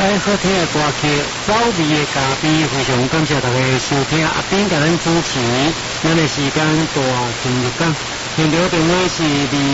来好听的歌曲，走味的咖啡，非常感谢大家收听。阿斌甲咱主持，咱的时间大进入讲，现场电话是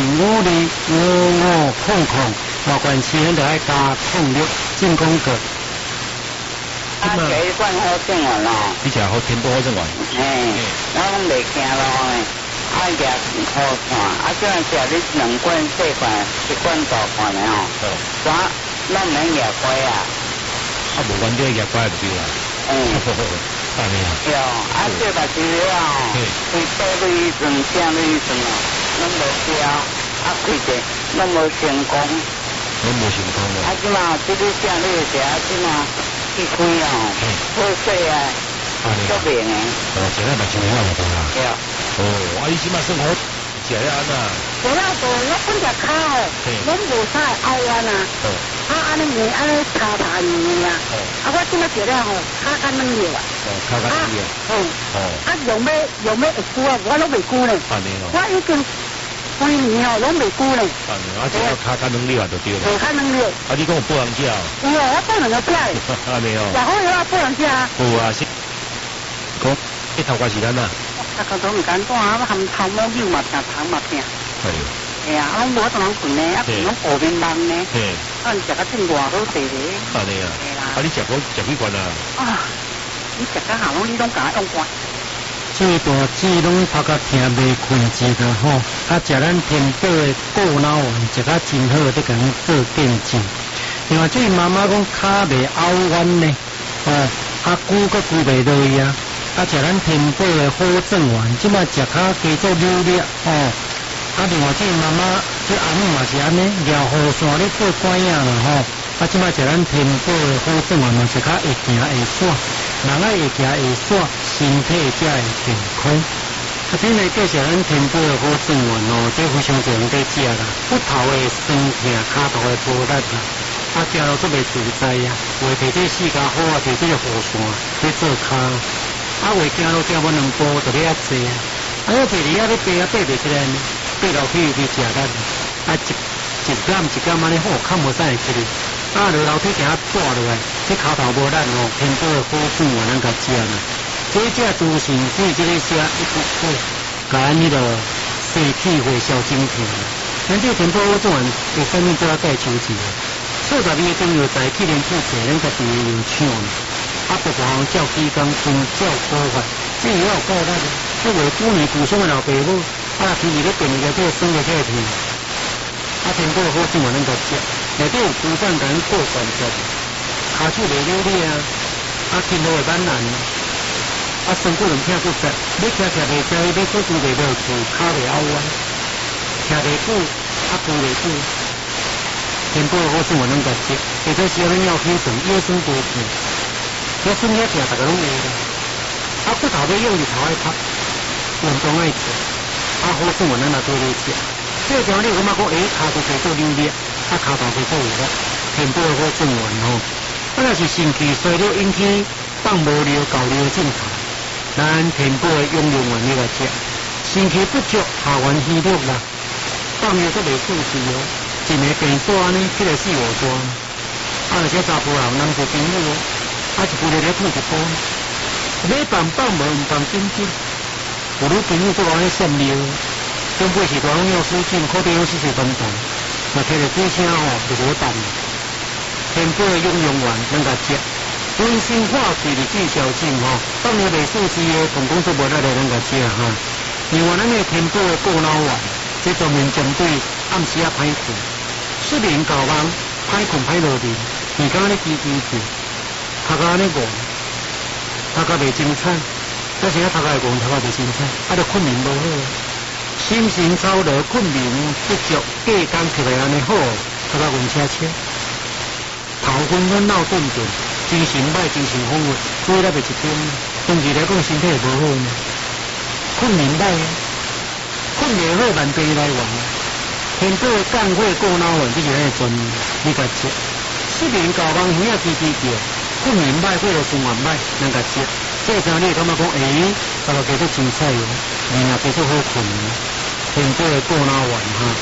25025500，外关时咱就爱加06进攻个。 啊，这一罐好正完咯。 你食好天波好正完。 嘿，我拢袂惊咯诶。啊，食好看，啊，这样食你2罐小罐，1罐大罐的哦。啥？咱免牙乖啊。 啊，无关这牙乖就对啦。当然啊。 对，啊，这目睭了哦，开多绿阵、正绿阵哦，拢无标，啊，开者拢无成功。 拢无成功咯。 啊，即嘛，这个正绿者，即嘛。一开哦，好细啊，足明诶。 现在目睭好了啦。 对。 啊，你即马生活食了安那？ 食了无，我本只骹哦，拢无啥爱安啊。安尼面安尼擦擦面啊。啊，我即马食了吼，骹干软了啊。 骹干软了。 啊，用要会久啊，我拢袂久咧。我已经规年哦，拢袂久咧。 啊，这个骹干软了就对了。 骹软了。 啊，你讲有不能食？ 有哦，我不能够食诶。 安尼哦。 然后又不能食啊。 有啊，是。讲一头瓜时间啊。 啊，都唔简单啊！含头毛尿嘛，成头嘛疼。系啊，我无同人困呢，啊，拢后面忙呢。啊，食到正偌好势咧。 安尼啊。系啦。啊，你食几罐啊？ 啊，你食到下拢你拢甲我用罐。 这大姊拢拍甲听袂困一个吼，啊，食咱天宝的过脑丸，食甲真好，在甲咱做见证。另外，这妈妈讲骹袂拗弯呢，啊，久阁久袂落去啊。啊，食咱天宝的好正丸，即摆食骹加做溜溜哦。啊，另外这妈妈这阿母嘛是安尼，绕雨伞咧做管影啦吼。啊，即摆食咱天宝的好正丸嘛，食骹会行会散，人爱会行会散，身体才会健康。啊，这呢介绍咱天宝的好正丸哦，这非常多人在食啦。骨头的酸痛，骹头的无力啦。啊，行路都袂自在呀，为摕这四家好啊，摕这个雨伞咧做骹。啊，为行路行无2步就咧遐坐啊，啊，要坐伫遐咧爬啊，爬袂起来呢，爬落去就食力，啊，一减安尼好，较无使会起哩。啊，落楼梯行跌落来，这骹头无力哦，天宝的好转啊，咱甲食啦。这只猪肾水这个写一股火，甲咱迄个肾气火烧精平。咱这天宝好转会使面做啊带手指。40味中药材去年出册，咱家己有抢。啊，不妨照机工遵照科法，这也有够力的。这为古年古松的老爸母，啊，平时咧变个这生个这个天，啊，天宝好正话咱家食，内底有猪肝等过关节，骹手袂扭力啊，啊，筋络会软烂，啊，身骨唔疼骨折，你徛袂正，你做事袂落去，骹袂拗弯，徛袂久，啊，步袂久。天宝好正话咱家食，或者是咱要品种腰酸背痛。我身体疼，大家拢会啦。啊，骨头要用力头爱拍，运动爱做，啊，好算我咱也多咧食。最重要你感觉讲，骹就加做溜力，啊，骹头加做有力，天宝好算完吼。啊，若是肾气衰弱引起放无尿、搞尿的症头，咱天宝的用丸你来食。肾气不足，下元虚弱啦，放尿都袂顺时哦，一个病煞呢，起来4、5段。啊，而且查甫人人做朋友哦。啊，一步咧吐一步，要放无唔放紧紧，有女朋友做安尼闪尿，中辈是大拢要输进，可得用40分钟，若摕着水声吼就无等。天宝的用丸咱甲食，温馨化水的治小症吼，放尿袂顺时的，膀胱做无力的咱甲食哈。另外咱的天宝的过脑丸，这专门针对暗时啊歹困，失眠搞忙，歹困歹落眠，耳孔咧吱吱叫。头壳安尼戆，头壳袂精彩，但是头壳会戆，头壳袂精彩，啊，就困眠无好，心神操劳，困眠不足，隔工起来安尼好，头壳晕车车，头昏昏脑顿顿，精神歹，精神恍惚，做了袂一点，长期来讲身体会无好呢。困眠歹，困袂好万病来源，天宝降火过脑丸，这是咱的专利，你甲食，失眠搞梦，耳仔吱吱叫。困眠歹，或者循环歹，咱甲食。这阵你感觉讲，头壳加做精彩哦，面也加做好困哦。天宝的过脑丸哈，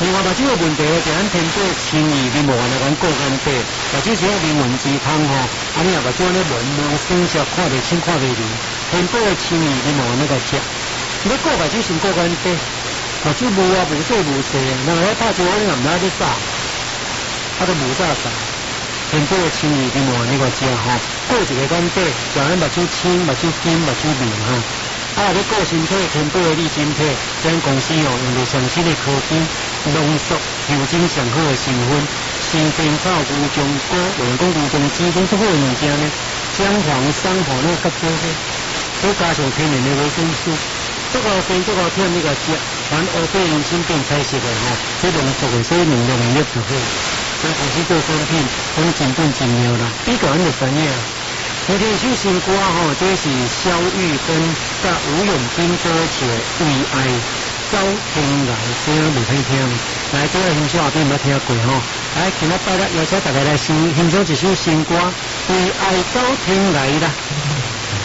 另外，目睭的问题就咱天过轻易你无安尼讲过干白，目睭是面纹之汤吼，啊你若目睭咧纹无生色，看袂清看袂明，天过的轻易你无安尼个食。你过目睭先过干白，目睭无啊无细无细，那个拍招你若唔拉咧炸，啊都无炸炸。天过的轻易你无安尼个食吼，过一个干白，就咱目睭青、目睭金、目睭明吼。啊！你个身体天宝的利晶体，咱公司用着上新的科技，浓缩调整上好的成分，生煎炒牛中果，有人讲牛中脂拢是好的物件呢。姜黄、桑黄那较好些，都加上天然的维生素，足够鲜足够甜，你个食，咱乌贝人参变彩色的吼，这浓缩的所以能量力就好。咱公司做产品，拢真本真妙啦，比较咱就知影。那天首新歌吼，这是萧玉芬甲吴永斌歌曲《为爱走天涯》，这样未歹听。来，这个欣赏后边有听过吼？来，今仔拜六邀请大家来欣赏一首新歌《为爱走天涯》啦。